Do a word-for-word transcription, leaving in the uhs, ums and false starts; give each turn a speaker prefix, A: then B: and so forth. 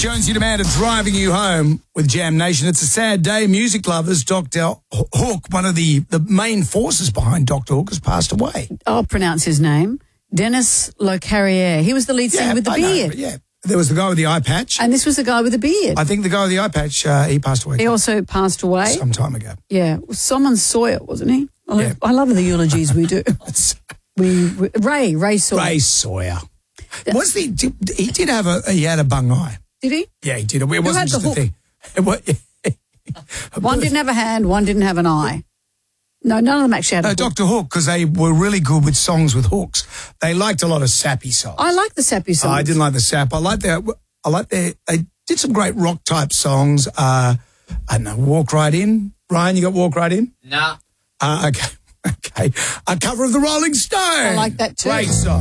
A: Jonesy Demand are driving you home with Jam Nation. It's a sad day. Music lovers, Doctor Hook, one of the, the main forces behind Doctor Hook, has passed away.
B: I'll pronounce his name. Dennis Locarriere. He was the lead singer
A: Yeah,
B: with the
A: I know,
B: beard.
A: but yeah. There was the guy with the eye patch.
B: And this was the guy with the beard.
A: I think the guy with the eye patch, uh, he passed away.
B: He also passed away.
A: Some time ago.
B: Yeah. Simon Sawyer, wasn't he? I,
A: Yeah.
B: I love the eulogies we do. we, we Ray, Ray Sawyer.
A: Ray Sawyer. Was the, did, he did have a, he had a bung eye.
B: Did he?
A: Yeah, he did. It wasn't
B: had the
A: just a
B: hook?
A: thing. It was,
B: One didn't have a hand, one didn't have an eye. No, none of them actually had a
A: No,
B: hook.
A: Doctor Hook, because they were really good with songs with hooks. They liked a lot of sappy songs.
B: I like the sappy songs.
A: I didn't like the sap. I like their, I like their, they did some great rock type songs. Uh, I don't know, Walk Right In. Ryan, you got Walk Right In?
C: Nah.
A: Uh, okay. Okay. A cover of the Rolling Stones.
B: I like that too.
A: Great song.